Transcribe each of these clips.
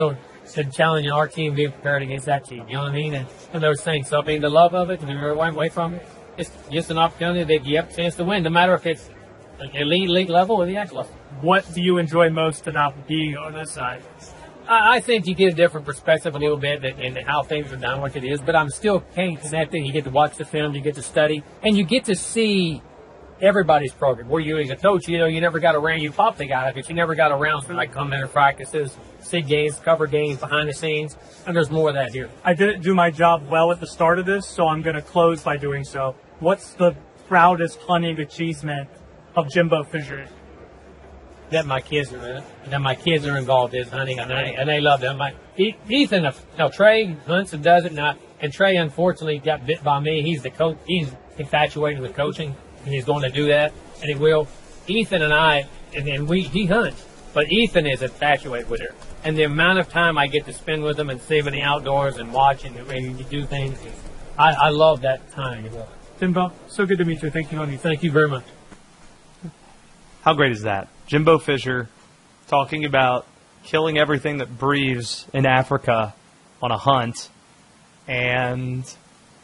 to challenge our team being prepared against that team. You know what I mean? And those things. So, I mean, the love of it, and we're away from it, it's just an opportunity that you have a chance to win, no matter if it's like elite level or the X level. What do you enjoy most about being on this side? I think you get a different perspective a little bit and how things are done, what it is, but I'm still connected. You get to watch the film, you get to study, and you get to see everybody's program. Where you as a coach, you never got around. You probably got it, but you never got around to like come in and practices, see games, cover games behind the scenes, and there's more of that here. I didn't do my job well at the start of this, so I'm going to close by doing so. What's the proudest hunting achievement of Jimbo Fisher? That my kids are in it, and that my kids are involved in hunting, and they love them. Ethan, Trey hunts and does it, and Trey unfortunately got bit by me. He's the coach. He's infatuated with coaching. And he's going to do that, and he will. Ethan and I, he hunts, but Ethan is infatuated with it. And the amount of time I get to spend with him and see him in the outdoors and watching and do things, I love that time. Jimbo, so good to meet you. Thank you, Thank you very much. How great is that? Jimbo Fisher talking about killing everything that breathes in Africa on a hunt, and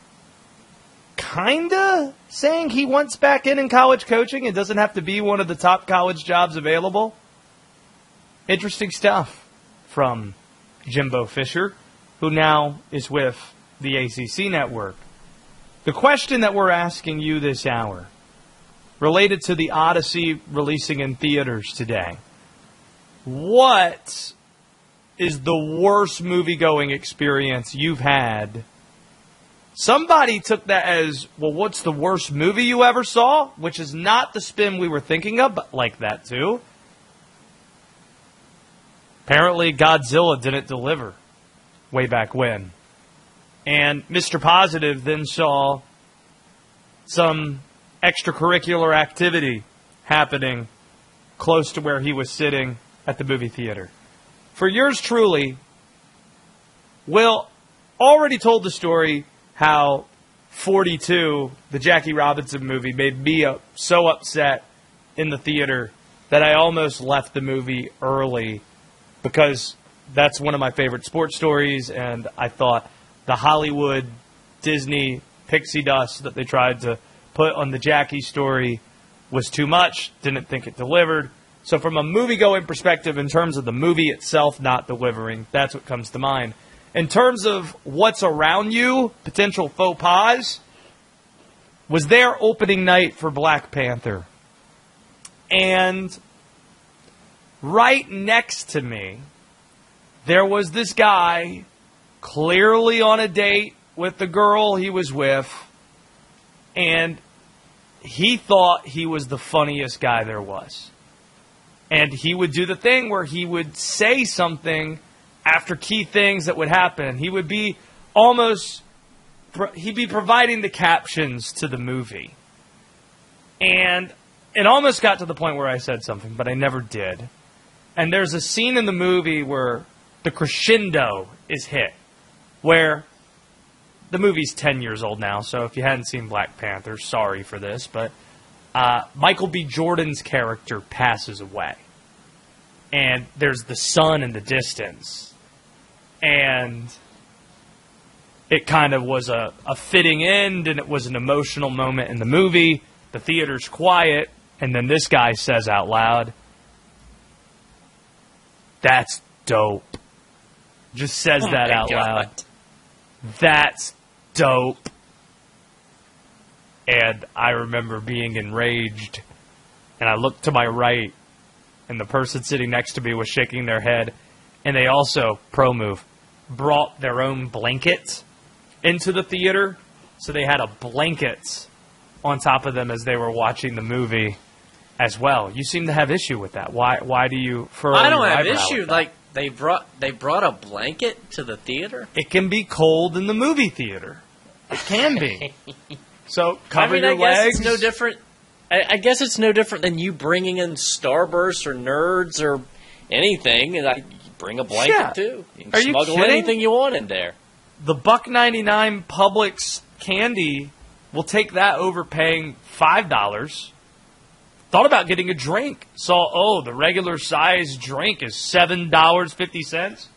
kinda saying he wants back in college coaching and doesn't have to be one of the top college jobs available. Interesting stuff from Jimbo Fisher, who now is with the ACC network. The question that we're asking you this hour, related to the Odyssey releasing in theaters today, what is the worst movie-going experience you've had? Somebody took that as, well, what's the worst movie you ever saw? Which is not the spin we were thinking of, but like that too. Apparently Godzilla didn't deliver way back when. And Mr. Positive then saw some extracurricular activity happening close to where he was sitting at the movie theater. For yours truly, Will already told the story how 42, the Jackie Robinson movie, made me so upset in the theater that I almost left the movie early because that's one of my favorite sports stories, and I thought the Hollywood, Disney, pixie dust that they tried to put on the Jackie story was too much, didn't think it delivered. So from a movie-going perspective, in terms of the movie itself not delivering, that's what comes to mind. In terms of what's around you, potential faux pas, was their opening night for Black Panther. And right next to me, there was this guy clearly on a date with the girl he was with, and he thought he was the funniest guy there was. And he would do the thing where he would say something after key things that would happen. He would be he'd be providing the captions to the movie. And it almost got to the point where I said something, but I never did. And there's a scene in the movie where the crescendo is hit, where the movie's 10 years old now, so if you hadn't seen Black Panther, sorry for this, but Michael B. Jordan's character passes away. And there's the sun in the distance. And it kind of was a fitting end, and it was an emotional moment in the movie. The theater's quiet, and then this guy says out loud, "That's dope." Just says that out loud. That's dope. And I remember being enraged, and I looked to my right, and the person sitting next to me was shaking their head, and they also, pro move, brought their own blankets into the theater, so they had a blanket on top of them as they were watching the movie as well. You seem to have issue with that. Why do you furrow I don't your have eyebrow issue. with that? Like they brought a blanket to the theater. It can be cold in the movie theater. It can be. So cover your I guess legs. it's no different. I guess it's no different than you bringing in Starburst or Nerds or anything, and I bring a blanket Yeah. too. You can Are you smuggle kidding? anything you want in there. The $1.99 Publix candy will take that over paying $5. Thought about getting a drink. Saw, the regular size drink is $7.50.